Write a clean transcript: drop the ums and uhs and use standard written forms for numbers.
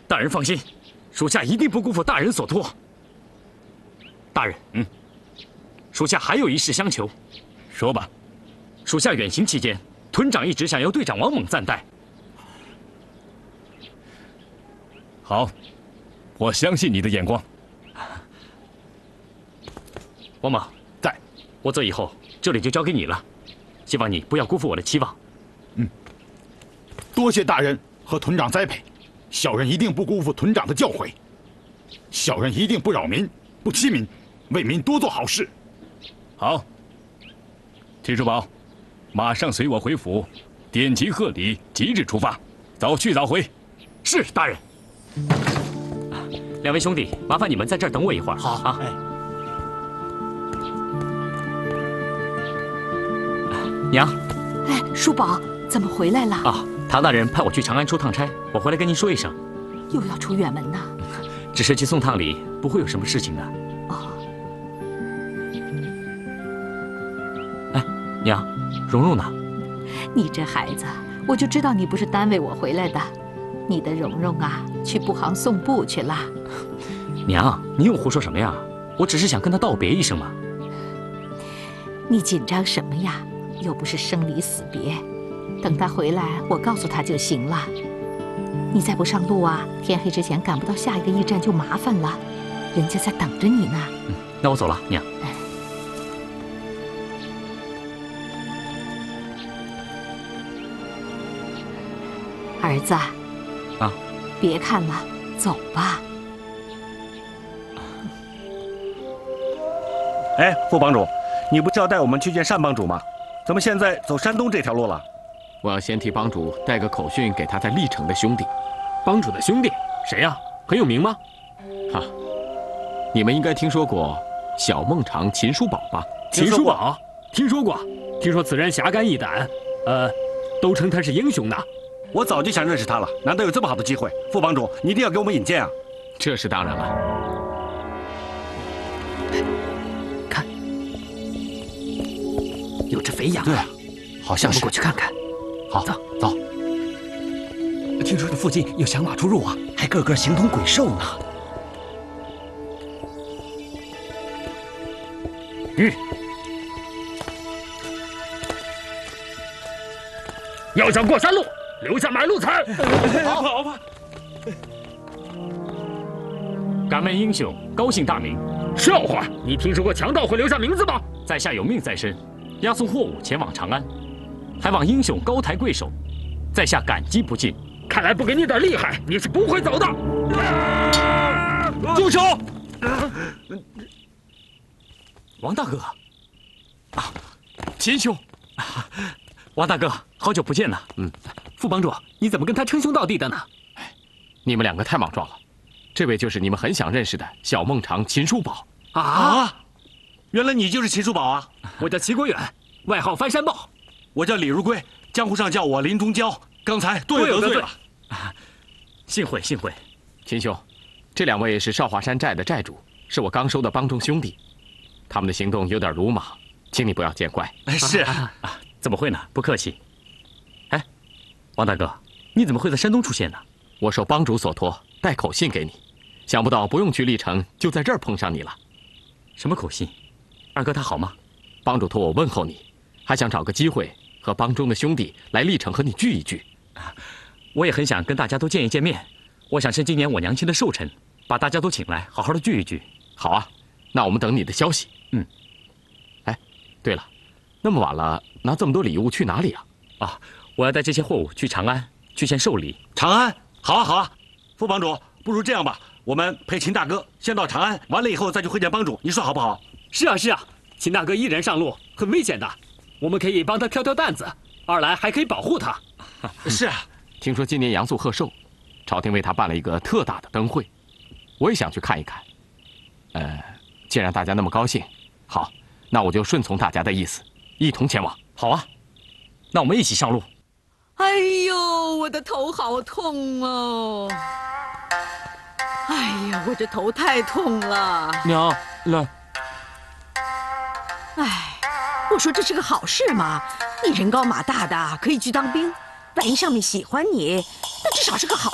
大人放心，属下一定不辜负大人所托。大人，属下还有一事相求。 说吧。 属下远行期间，屯长一直想要队长王猛暂代。 好，我相信你的眼光。 王猛在， 我走以后，这里就交给你了，希望你不要辜负我的期望。 多谢大人和屯长栽培，小人一定不辜负屯长的教诲。小人一定不扰民，不欺民，为民多做好事。 好，秦叔宝，马上随我回府，典籍贺礼，即日出发，早去早回。 是大人。两位兄弟，麻烦你们在这儿等我一会儿。好啊。娘。 哎，叔宝，怎么回来了？ 啊，唐大人派我去长安出趟差，我回来跟您说一声。 又要出远门呐？ 只是去送趟礼，不会有什么事情的。 哦。 哎，娘，蓉蓉呢？ 你这孩子，我就知道你不是单为我回来的。你的蓉蓉啊，去布行送布去了。 娘，你又胡说什么呀？我只是想跟她道别一声嘛。 你紧张什么呀？又不是生离死别，等他回来，我告诉他就行了。你再不上路啊，天黑之前赶不到下一个驿站就麻烦了，人家在等着你呢。 那我走了，娘。 儿子， 啊， 别看了，走吧。 哎，副帮主，你不是要带我们去见单帮主吗？怎么现在走山东这条路了？ 我要先替帮主带个口讯给他在历城的兄弟。 帮主的兄弟谁呀？很有名吗？ 哈，你们应该听说过小孟尝秦叔宝吧？ 秦叔宝，听说过，听说此人侠肝义胆，都称他是英雄呢。 我早就想认识他了，难得有这么好的机会，副帮主你一定要给我们引荐啊！ 这是当然了。 看，有只肥羊。 对啊，好像是。 过去看看。 好， 走走。 听说这附近有响马出入啊，还个个形同鬼兽呢。要想过山路，留下买路财。 好吧。 敢问英雄，高姓大名？ 笑话！你听说过强盗会留下名字吗？ 在下有命在身，押送货物前往长安，还望英雄高抬贵手，在下感激不尽。 看来不给你点厉害，你是不会走的。 住手！ 王大哥， 秦兄， 王大哥，好久不见呐。 副帮主，你怎么跟他称兄道弟的呢？ 你们两个太莽撞了。这位就是你们很想认识的小孟尝秦叔宝啊！原来你就是秦叔宝啊！ 我叫齐国远，外号翻山豹。 我叫李如归，江湖上叫我林中娇。刚才多有得罪了。 幸会幸会。 秦兄，这两位是少华山寨的寨主，是我刚收的帮中兄弟，他们的行动有点鲁莽，请你不要见怪。 是怎么会呢？不客气。哎，王大哥，你怎么会在山东出现呢？ 我受帮主所托，带口信给你，想不到不用去历城，就在这儿碰上你了。 什么口信？二哥他好吗？ 帮主托我问候你，还想找个机会和帮中的兄弟来历城和你聚一聚。 我也很想跟大家都见一见面，我想趁今年我娘亲的寿辰，把大家都请来，好好的聚一聚。 好啊，那我们等你的消息。哎，对了，那么晚了，拿这么多礼物去哪里啊？ 啊，我要带这些货物去长安，去献寿礼。 长安，好啊好啊。副帮主，不如这样吧，我们陪秦大哥先到长安，完了以后再去会见帮主，你说好不好？ 是啊是啊，秦大哥一人上路很危险的，我们可以帮他挑挑担子，二来还可以保护他。 是啊， 听说今年杨素贺寿，朝廷为他办了一个特大的灯会，我也想去看一看。既然大家那么高兴，好，那我就顺从大家的意思，一同前往。 好啊，那我们一起上路。 哎呦，我的头好痛哦！哎呀，我这头太痛了。 娘，来。 哎，我说这是个好事嘛，你人高马大的，可以去当兵，万一上面喜欢你，那至少是个好